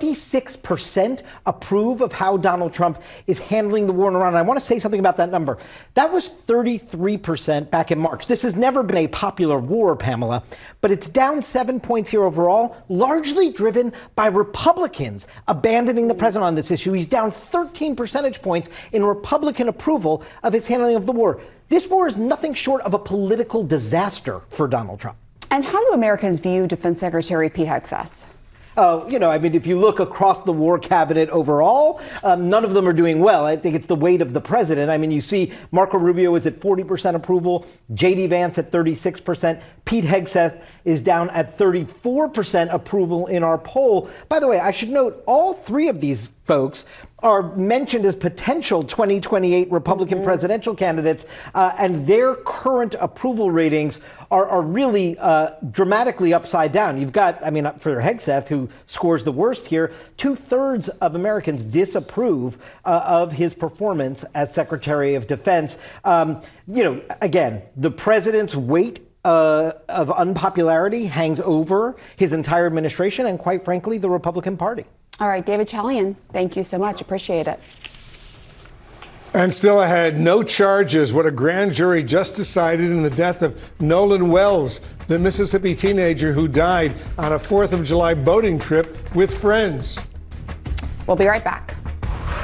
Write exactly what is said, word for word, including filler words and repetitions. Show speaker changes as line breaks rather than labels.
twenty-six percent approve of how Donald Trump is handling the war in Iran. And I want to say something about that number. That was thirty-three percent back in March. This has never been a popular war, Pamela, but it's down seven points here overall, largely driven by Republicans abandoning the president on this issue. He's down thirteen percentage points in Republican approval of his handling of the war. This war is nothing short of a political disaster for Donald Trump.
And how do Americans view Defense Secretary Pete Hegseth?
Uh, you know, I mean, if you look across the war cabinet overall, um, none of them are doing well. I think it's the weight of the president. I mean, you see Marco Rubio is at forty percent approval, J D Vance at thirty-six percent, Pete Hegseth is down at thirty-four percent approval in our poll. By the way, I should note all three of these folks are mentioned as potential twenty twenty-eight Republican mm-hmm. presidential candidates, uh, and their current approval ratings are, are really uh, dramatically upside down. You've got, I mean, for Hegseth, who scores the worst here, two-thirds of Americans disapprove uh, of his performance as Secretary of Defense. Um, you know, again, the president's weight Uh, of unpopularity hangs over his entire administration and, quite frankly, the Republican Party.
All right, David Chalian, thank you so much. Appreciate it.
And still ahead, no charges. What a grand jury just decided in the death of Nolan Wells, the Mississippi teenager who died on a fourth of July boating trip with friends.
We'll be right back.